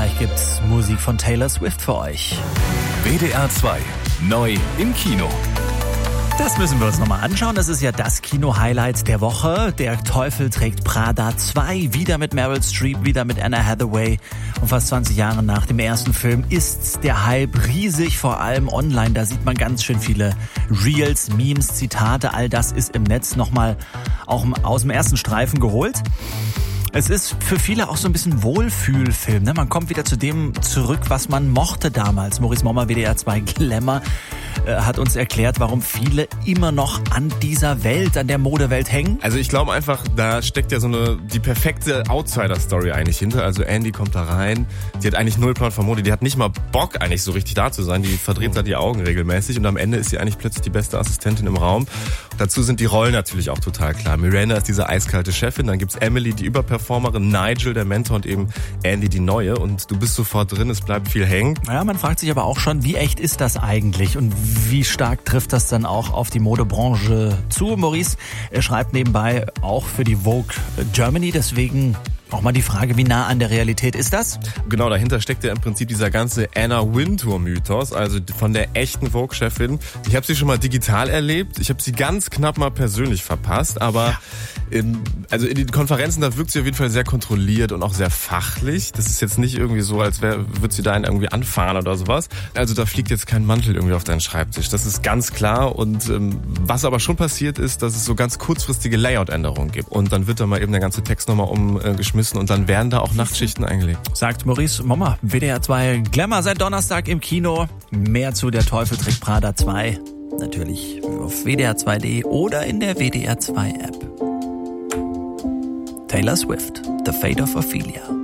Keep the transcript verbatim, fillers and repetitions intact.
Gleich gibt's Musik von Taylor Swift für euch. W D R zwei, neu im Kino. Das müssen wir uns nochmal anschauen. Das ist ja das Kino-Highlight der Woche. Der Teufel trägt Prada zwei. Wieder mit Meryl Streep, wieder mit Anna Hathaway. Und fast zwanzig Jahre nach dem ersten Film ist der Hype riesig, vor allem online. Da sieht man ganz schön viele Reels, Memes, Zitate. All das ist im Netz nochmal auch aus dem ersten Streifen geholt. Es ist für viele auch so ein bisschen Wohlfühlfilm. Ne? Man kommt wieder zu dem zurück, was man mochte damals. Maurice Mommer, W D R zwei Glamour, äh, hat uns erklärt, warum viele immer noch an dieser Welt, an der Modewelt hängen. Also ich glaube einfach, da steckt ja so eine die perfekte Outsider-Story eigentlich hinter. Also Andy kommt da rein, die hat eigentlich null Plan von Mode, die hat nicht mal Bock eigentlich so richtig da zu sein, die verdreht da die Augen regelmäßig und am Ende ist sie eigentlich plötzlich die beste Assistentin im Raum. Dazu sind die Rollen natürlich auch total klar. Miranda ist diese eiskalte Chefin, dann gibt's Emily, die Überperformerin, Nigel, der Mentor und eben Andy, die Neue und du bist sofort drin, es bleibt viel hängen. Ja, man fragt sich aber auch schon, wie echt ist das eigentlich und wie stark trifft das dann auch auf die Modebranche zu? Maurice, er schreibt nebenbei auch für die Vogue Germany, deswegen auch mal die Frage, wie nah an der Realität ist das? Genau, dahinter steckt ja im Prinzip dieser ganze Anna Wintour-Mythos, also von der echten Vogue-Chefin. Ich habe sie schon mal digital erlebt, ich habe sie ganz knapp mal persönlich verpasst, aber ja. in, also in den Konferenzen, da wirkt sie auf jeden Fall sehr kontrolliert und auch sehr fachlich. Das ist jetzt nicht irgendwie so, als wäre, würde sie da einen irgendwie anfahren oder sowas. Also da fliegt jetzt kein Mantel irgendwie auf deinen Schreibtisch, das ist ganz klar. Und ähm, was aber schon passiert ist, dass es so ganz kurzfristige Layout-Änderungen gibt. Und dann wird da mal eben der ganze Text nochmal umgeschmissen. Und dann werden da auch Nachtschichten eingelegt. Sagt Maurice Mommer, W D R zwei Glamour seit Donnerstag im Kino. Mehr zu Der Teufel trägt Prada zwei. Natürlich auf W D R zwei punkt de oder in der W D R zwei App. Taylor Swift, The Fate of Ophelia.